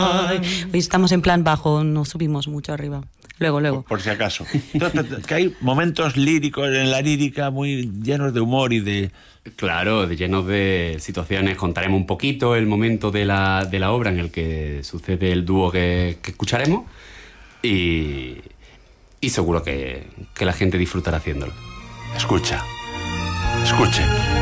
Hoy estamos en plan bajo, no subimos mucho arriba. Luego. Por si acaso. Entonces, que hay momentos líricos en la lírica muy llenos de humor y de... Claro, llenos de situaciones. Contaremos un poquito el momento de la obra en el que sucede el dúo que escucharemos y seguro que la gente disfrutará haciéndolo. Escuchen.